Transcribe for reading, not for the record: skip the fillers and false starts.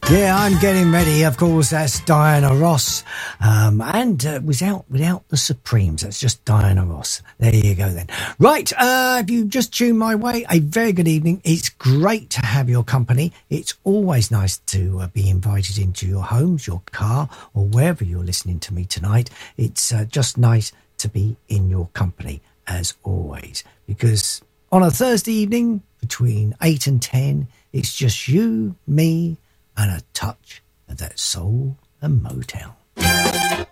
Yeah, I'm getting ready. Of course, that's Diana Ross. And without the Supremes, that's just Diana Ross. There you go then. Right, if you just tuned my way, a very good evening. It's great to have your company. It's always nice to be invited into your homes, your car, or wherever you're listening to me tonight. It's just nice to be in your company, as always. Because on a Thursday evening, between 8 and 10, it's just you, me, and a touch of that soul and Motown.